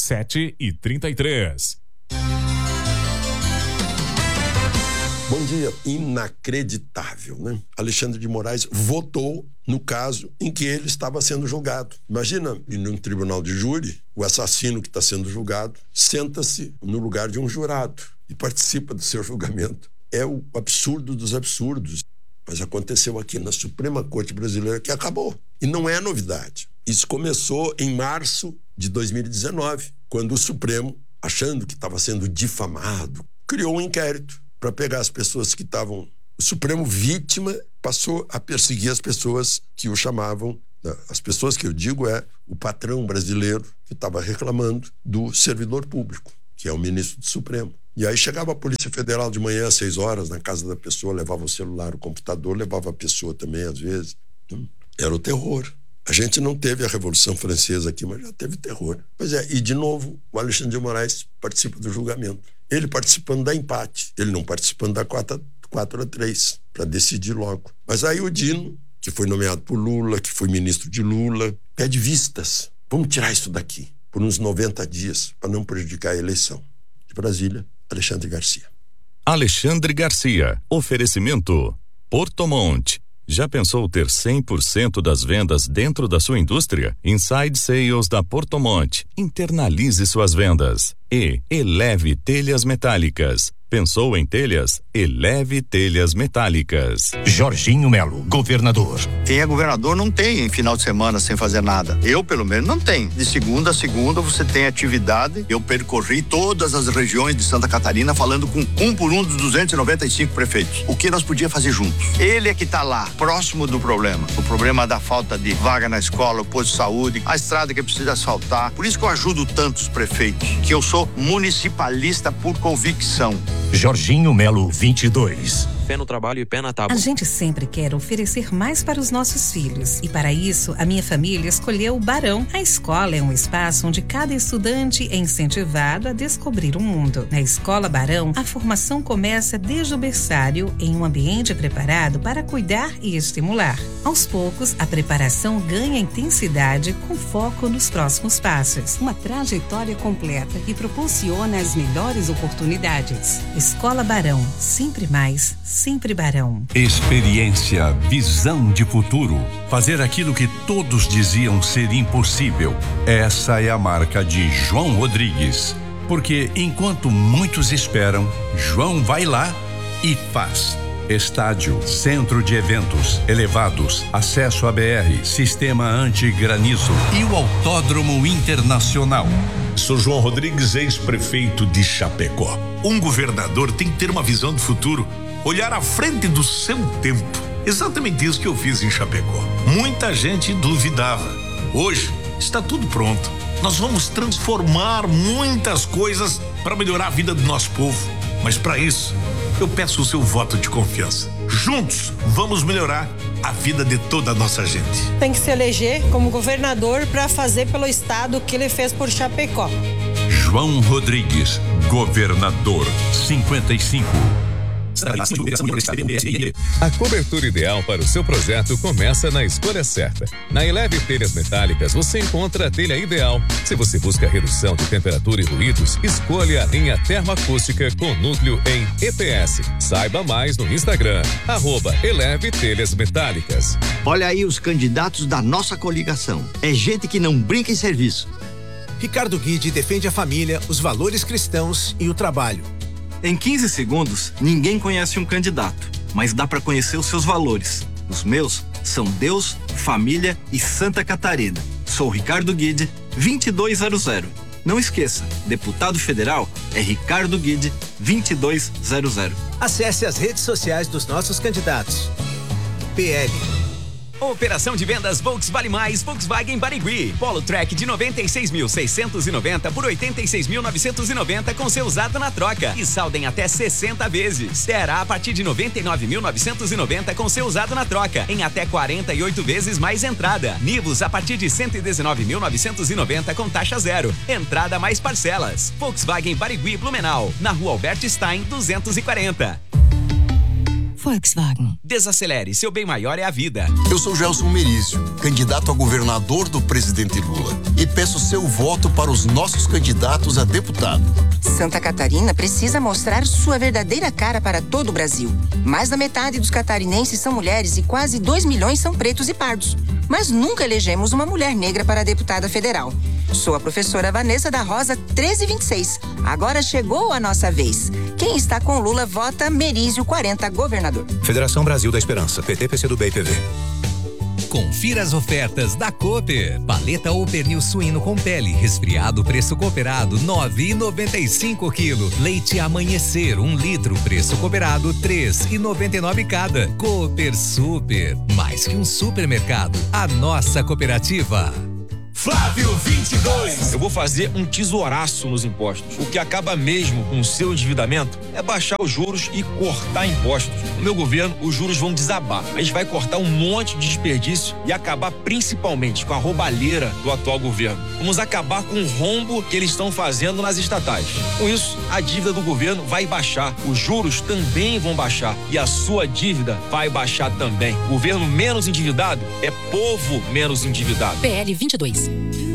7h33. Bom dia. Inacreditável, né? Alexandre de Moraes votou no caso em que ele estava sendo julgado. Imagina, num tribunal de júri, o assassino que está sendo julgado senta-se no lugar de um jurado e participa do seu julgamento. É o absurdo dos absurdos. Mas aconteceu aqui na Suprema Corte Brasileira, que acabou. E não é novidade. Isso começou em março de 2019, quando o Supremo, achando que estava sendo difamado, criou um inquérito para pegar as pessoas que estavam... O Supremo, vítima, passou a perseguir as pessoas que o chamavam... As pessoas que eu digo é o patrão brasileiro que estava reclamando do servidor público, que é o ministro do Supremo. E aí chegava a Polícia Federal de manhã às 6 horas na casa da pessoa, levava o celular, o computador, levava a pessoa também às vezes. Era o terror. A gente não teve a Revolução Francesa aqui, mas já teve terror. Pois é, e de novo o Alexandre de Moraes participa do julgamento. Ele participando da empate, ele não participando da 4-3, para decidir logo. Mas aí o Dino, que foi nomeado por Lula, que foi ministro de Lula, pede vistas. Vamos tirar isso daqui por uns 90 dias, para não prejudicar a eleição. De Brasília, Alexandre Garcia. Alexandre Garcia. Oferecimento Porto Monte. Já pensou ter 100% das vendas dentro da sua indústria? Inside Sales da Porto Monte. Internalize suas vendas. E Eleve Telhas Metálicas. Pensou em telhas? Eleve Telhas Metálicas. Jorginho Melo, governador. Quem é governador não tem final de semana sem fazer nada. Eu, pelo menos, não tenho. De segunda a segunda você tem atividade. Eu percorri todas as regiões de Santa Catarina falando com um por um dos 295 prefeitos. O que nós podíamos fazer juntos? Ele é que está lá, próximo do problema. O problema da falta de vaga na escola, o posto de saúde, a estrada que precisa asfaltar. Por isso que eu ajudo tantos prefeitos, que eu sou municipalista por convicção. Jorginho Melo, 22. Pé no trabalho e pé na tábua. A gente sempre quer oferecer mais para os nossos filhos. E para isso, a minha família escolheu o Barão. A escola é um espaço onde cada estudante é incentivado a descobrir o mundo. Na Escola Barão, a formação começa desde o berçário, em um ambiente preparado para cuidar e estimular. Aos poucos, a preparação ganha intensidade com foco nos próximos passos. Uma trajetória completa que proporciona as melhores oportunidades. Escola Barão, sempre mais, sempre Barão. Experiência, visão de futuro. Fazer aquilo que todos diziam ser impossível. Essa é a marca de João Rodrigues. Porque enquanto muitos esperam, João vai lá e faz. Estádio, centro de eventos, elevados, acesso à BR, sistema anti-granizo e o Autódromo Internacional. Sou João Rodrigues, ex-prefeito de Chapecó. Um governador tem que ter uma visão do futuro, olhar à frente do seu tempo. Exatamente isso que eu fiz em Chapecó. Muita gente duvidava. Hoje está tudo pronto. Nós vamos transformar muitas coisas para melhorar a vida do nosso povo. Mas para isso, eu peço o seu voto de confiança. Juntos, vamos melhorar a vida de toda a nossa gente. Tem que se eleger como governador para fazer pelo estado o que ele fez por Chapecó. João Rodrigues, governador, 55. A cobertura ideal para o seu projeto começa na escolha certa. Na Eleve Telhas Metálicas você encontra a telha ideal. Se você busca redução de temperatura e ruídos, escolha a linha termoacústica com núcleo em EPS. Saiba mais no Instagram, @Eleve Telhas Metálicas. Olha aí os candidatos da nossa coligação. É gente que não brinca em serviço. Ricardo Guide defende a família, os valores cristãos e o trabalho. Em 15 segundos, ninguém conhece um candidato, mas dá para conhecer os seus valores. Os meus são Deus, família e Santa Catarina. Sou Ricardo Guide, 2200. Não esqueça, deputado federal é Ricardo Guide, 2200. Acesse as redes sociais dos nossos candidatos. PL. Operação de vendas Volks Vale Mais, Volkswagen Barigui. Polo Track de 96.690 por 86.990 com seu usado na troca. E saldem até 60 vezes. Terá a partir de 99.990 com seu usado na troca. Em até 48 vezes mais entrada. Nivus a partir de 119.990 com taxa zero. Entrada mais parcelas. Volkswagen Barigui Blumenau. Na rua Albert Stein, 240. Volkswagen. Desacelere, seu bem maior é a vida. Eu sou Gelson Merício, candidato a governador do presidente Lula. e peço seu voto para os nossos candidatos a deputado. Santa Catarina precisa mostrar sua verdadeira cara para todo o Brasil. Mais da metade dos catarinenses são mulheres e quase 2 milhões são pretos e pardos. Mas nunca elegemos uma mulher negra para deputada federal. Sou a professora Vanessa da Rosa 1326. Agora chegou a nossa vez. Quem está com Lula vota Merizio 40, governador. Federação Brasil da Esperança, PT, PCdoB e PV. Confira as ofertas da Cooper. Paleta ou pernil suíno com pele, resfriado, preço cooperado, R$ 9,95 quilo. Leite Amanhecer, 1 litro, preço cooperado, R$ 3,99 cada. Cooper Super, mais que um supermercado, a nossa cooperativa. Flávio 22. Eu vou fazer um tesouraço nos impostos. O que acaba mesmo com o seu endividamento é baixar os juros e cortar impostos. No meu governo, os juros vão desabar. A gente vai cortar um monte de desperdício e acabar principalmente com a roubalheira do atual governo. Vamos acabar com o rombo que eles estão fazendo nas estatais. Com isso, a dívida do governo vai baixar. Os juros também vão baixar e a sua dívida vai baixar também. Governo menos endividado é povo menos endividado. PL 22.